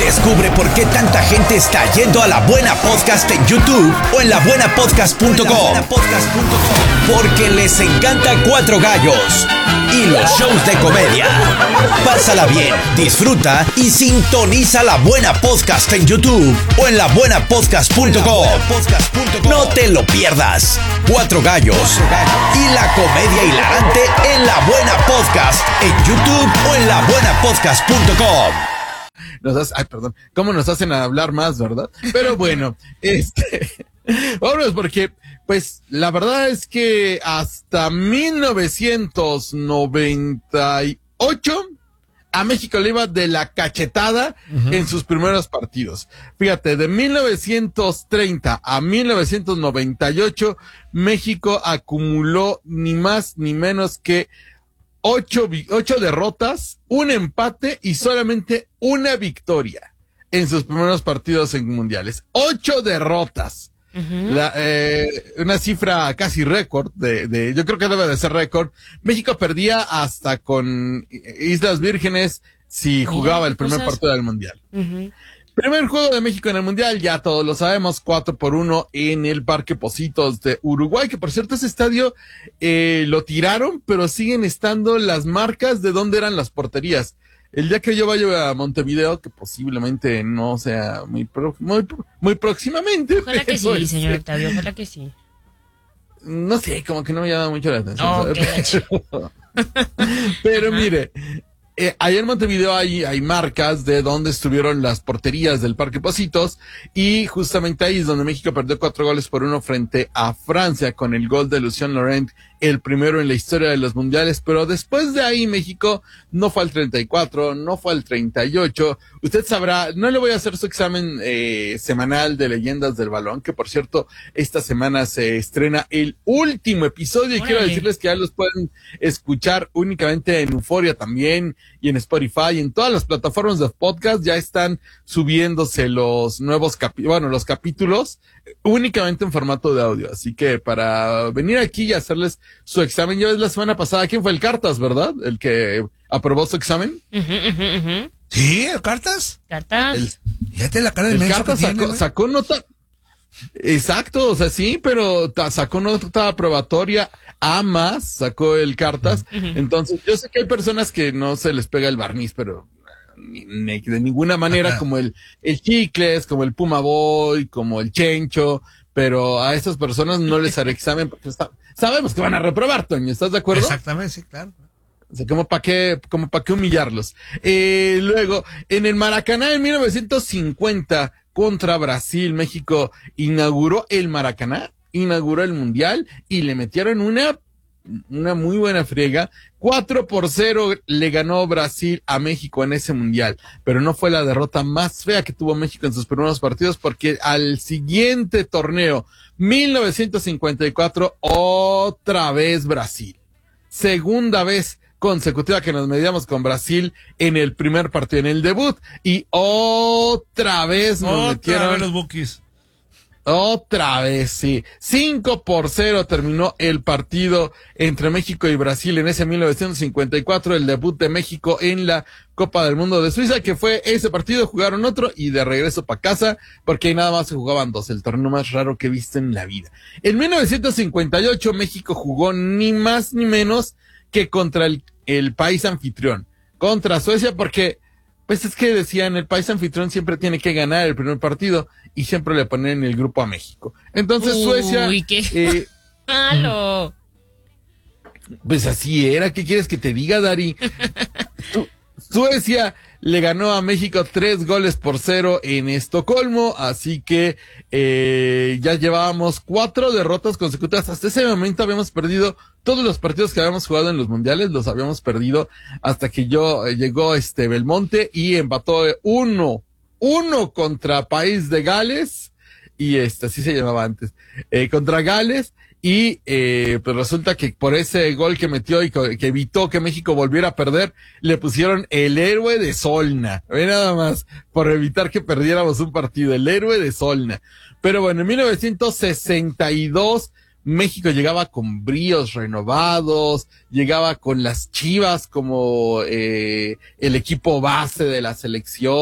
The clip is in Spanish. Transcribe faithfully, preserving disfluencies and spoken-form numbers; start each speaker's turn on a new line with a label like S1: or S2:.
S1: Descubre por qué tanta gente está yendo a La Buena Podcast en YouTube o en la buena podcast punto com. Porque les encanta Cuatro Gallos y los shows de comedia. Pásala bien, disfruta y sintoniza La Buena Podcast en YouTube o en la buena podcast punto com. No te lo pierdas. Cuatro Gallos y la comedia hilarante en La Buena Podcast en YouTube o en la buena podcast punto com.
S2: Nos hace, ay, perdón, cómo nos hacen hablar más, ¿verdad? Pero bueno, este, vámonos porque, pues, la verdad es que hasta mil novecientos noventa y ocho a México le iba de la cachetada uh-huh. en sus primeros partidos. Fíjate, de mil novecientos treinta a mil novecientos noventa y ocho, México acumuló ni más ni menos que Ocho, ocho derrotas, un empate y solamente una victoria en sus primeros partidos en mundiales. Ocho derrotas. Uh-huh. La, eh, una cifra casi récord de, de, yo creo que debe de ser récord. México perdía hasta con Islas Vírgenes si jugaba el primer partido del mundial. Uh-huh. Primer juego de México en el Mundial, ya todos lo sabemos, cuatro por uno en el Parque Pocitos de Uruguay, que por cierto ese estadio eh, lo tiraron, pero siguen estando las marcas de dónde eran las porterías. El día que yo vaya a Montevideo, que posiblemente no sea muy pro, muy, muy próximamente.
S3: Ojalá que sí, señor Octavio, ojalá que sí.
S2: No sé, como que no me llama mucho la atención.
S3: Oh,
S2: pero, pero mire... Eh, allá en Montevideo hay, hay marcas de donde estuvieron las porterías del Parque Pocitos y justamente ahí es donde México perdió cuatro goles por uno frente a Francia con el gol de Lucien Laurent, el primero en la historia de los mundiales, pero después de ahí México no fue al treinta y cuatro, no fue al treinta y ocho. Usted sabrá, no le voy a hacer su examen eh, semanal de leyendas del balón, que por cierto esta semana se estrena el último episodio y Uy. quiero decirles que ya los pueden escuchar únicamente en Euforia también y en Spotify y en todas las plataformas de podcast ya están subiéndose los nuevos capítulos, bueno, los capítulos únicamente en formato de audio, así que para venir aquí y hacerles su examen, ya ves la semana pasada, ¿quién fue el Cartas, verdad? El que aprobó su examen.
S3: Uh-huh, uh-huh, uh-huh.
S4: Sí, el Cartas.
S3: Cartas.
S4: El, fíjate la cara de
S2: el Cartas sacó, tiene, sacó nota. Exacto, o sea, sí, pero ta, sacó nota aprobatoria a más, sacó el Cartas. Uh-huh. Entonces, yo sé que hay personas que no se les pega el barniz, pero ni, ni, de ninguna manera, uh-huh. como el, el Chicles, como el Puma Boy, como el Chencho, pero a esas personas no les haré examen porque está, sabemos que van a reprobar, Toño, ¿estás de acuerdo?
S4: Exactamente, sí, claro.
S2: O sea, como para qué, como para qué humillarlos. Eh, luego, en el Maracaná en mil novecientos cincuenta contra Brasil, México inauguró el Maracaná, inauguró el Mundial y le metieron una, una muy buena friega. cuatro por cero le ganó Brasil a México en ese Mundial, pero no fue la derrota más fea que tuvo México en sus primeros partidos porque al siguiente torneo, mil novecientos cincuenta y cuatro, otra vez Brasil. Segunda vez consecutiva que nos medíamos con Brasil en el primer partido, en el debut, y otra vez nos
S4: otra
S2: metieron
S4: vez los Bukis.
S2: Otra vez, sí. cinco por cero terminó el partido entre México y Brasil en ese mil novecientos cincuenta y cuatro, el debut de México en la Copa del Mundo de Suiza, que fue ese partido, jugaron otro y de regreso para casa, porque ahí nada más se jugaban dos, el torneo más raro que he visto en la vida. En mil novecientos cincuenta y ocho México jugó ni más ni menos que contra el, el país anfitrión, contra Suecia, porque pues es que decían, el país anfitrión siempre tiene que ganar el primer partido y siempre le ponen en el grupo a México. Entonces
S3: Uy,
S2: Suecia...
S3: qué
S2: eh,
S3: malo.
S2: Pues así era, ¿qué quieres que te diga, Dari? Su- Suecia le ganó a México tres goles por cero en Estocolmo, así que eh, ya llevábamos cuatro derrotas consecutivas. Hasta ese momento habíamos perdido todos los partidos que habíamos jugado en los mundiales, los habíamos perdido hasta que yo eh, llegó este Belmonte y empató uno, uno contra País de Gales, y este, así se llamaba antes, eh, contra Gales. Y eh, pues resulta que por ese gol que metió y que, que evitó que México volviera a perder, le pusieron el héroe de Solna. Ve nada más, por evitar que perdiéramos un partido, el héroe de Solna. Pero bueno, en mil novecientos sesenta y dos México llegaba con bríos renovados, llegaba con las Chivas como eh, el equipo base de la selección.